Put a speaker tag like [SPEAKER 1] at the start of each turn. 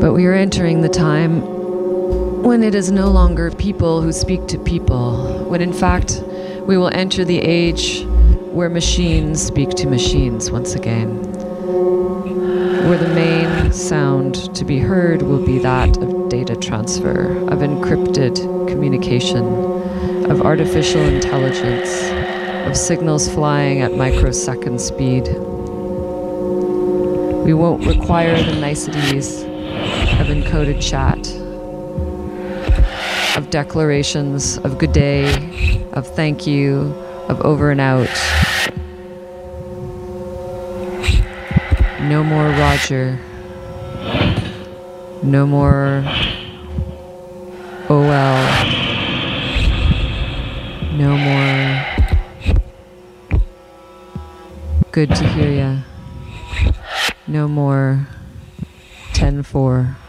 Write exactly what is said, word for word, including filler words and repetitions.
[SPEAKER 1] But we are entering the time when it is no longer people who speak to people, when in fact we will enter the age where machines speak to machines once again, where the main sound to be heard will be that of data transfer, of encrypted communication, of artificial intelligence, of signals flying at microsecond speed. We won't require the niceties of encoded chat, of declarations of good day, of thank you, of over and out. No more Roger. No more O L. No more good to hear ya. No more ten four.